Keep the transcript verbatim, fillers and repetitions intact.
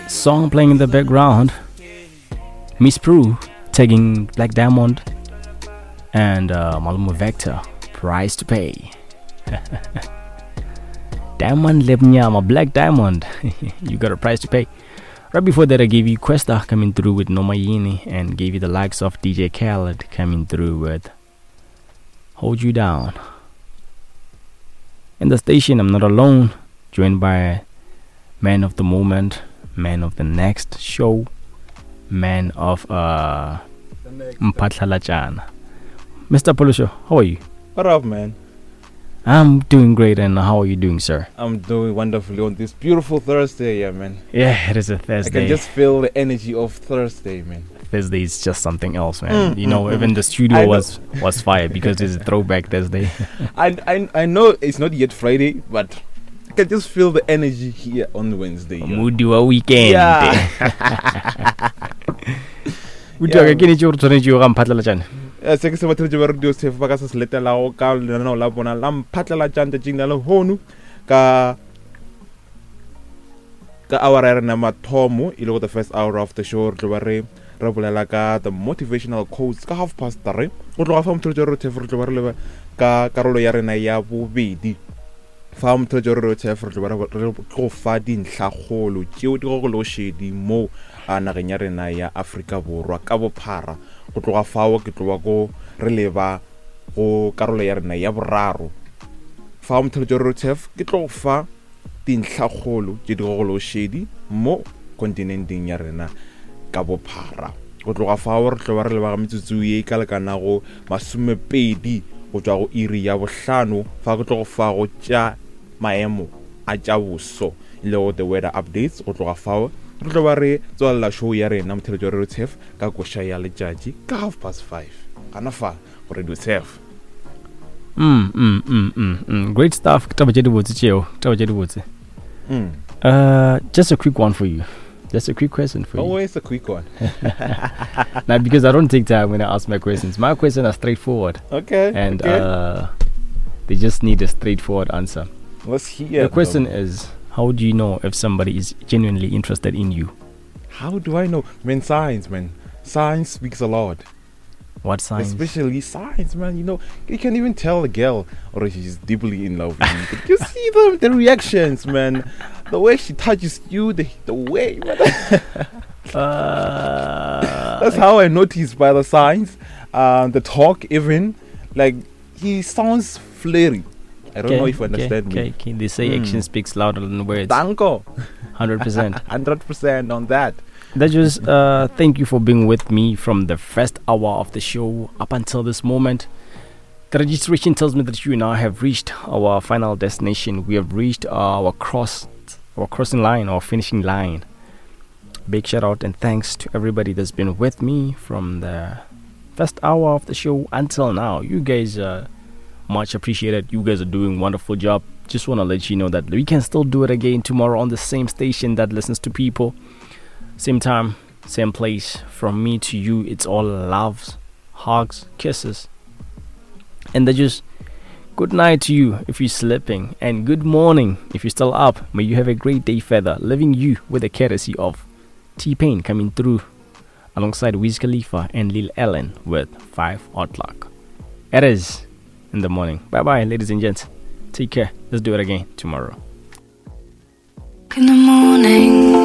Song playing in the background. Miss Prue taking Black Diamond and uh, Malumo Vector, Price to Pay. Diamond Lebnyama, Black Diamond. You got a price to pay. Right before that, I gave you Questa coming through with Nomayini and gave you the likes of D J Khaled coming through with Hold You Down. In the station, I'm not alone, joined by man of the moment, man of the next show, man of uh Mpatlalachana. Mister Polusho, how are you? What up, man? I'm doing great, and how are you doing, sir? I'm doing wonderfully on this beautiful Thursday, yeah, man. Yeah, it is a Thursday. I can just feel the energy of Thursday, man. Thursday is just something else, man. Mm, you know, mm, even mm. the studio was was fire because it's a throwback Thursday. I, I I know it's not yet Friday, but I can just feel the energy here on Wednesday. Yeah. Mood do a weekend. Yeah. We talk again. You to you ram patlalachan. Eh se ke se batho ba re dio se fa ka se letela go ka le na la bona la mphatlela tjanta jingna le honu ka ka hour ya rena mathomo ile go the first hour of the show re ba re re bolela ka the motivational quotes ka half past three go tloga fa motho jo re tefo re ba re le ka karolo ya rena ya bobedi fa motho jo re tefo re ba re go fa dintlha golo tšeo di go lo shedi mo a nageng ya rena ya Afrika Borwa ka bophara go tloga fao ke tloga go re leba go karolo ya rena ya boraro fa motho jo re tefo ke tlo fa dintlha golo tše di go lo shedi mo kontinenteng ya rena ka bophara go tloga fao re tlo ba re leba ga metsotso ye ka lekana go masomepedi go tswa go iri ya bohlano fa go tlo go fa go tša maemo a tša boso le go the weather updates go tloga fao re tlo ba re tswalela show ya rena mothelo jo re tshef ka koša ya letšatši ka half past five gana fa go radio tshef. Mm, mm, mm, mm, mm. Great stuff. Taba tše di botse tšeo, taba tše di botse. Mm. Uh, just a quick one for you. Just a quick question for you. Always a quick one. Now, because I don't take time when I ask my questions. My questions are straightforward. Okay. And okay. Uh, they just need a straightforward answer. Let's hear. The question is, how do you know if somebody is genuinely interested in you? How do I know? Man, science, man. Science speaks a lot. What science? Especially science, man. You know, you can even tell a girl or she's deeply in love with you. You see the, the reactions, man. The way she touches you, the, the way, man. uh, That's how I noticed by the signs. Uh, the talk, even. Like, he sounds flirty. I don't okay, know if you understand okay, me. Okay, they say mm. action speaks louder than words. Danko. one hundred percent. one hundred percent on that. That just uh, thank you for being with me from the first hour of the show up until this moment. The registration tells me that you and I have reached our final destination. We have reached our cross, our crossing line, our finishing line. Big shout out and thanks to everybody that's been with me from the first hour of the show until now. You guys are much appreciated. You guys are doing a wonderful job. Just want to let you know that we can still do it again tomorrow on the same station that listens to people. Same time, same place. From me to you, it's all loves, hugs, kisses. And then just good night to you if you're sleeping, and good morning if you're still up. May you have a great day further. Leaving you with the courtesy of T-Pain coming through alongside Wiz Khalifa and Lil Ellen with five O'Clock. It is in the morning. Bye bye, ladies and gents. Take care. Let's do it again tomorrow. In the morning.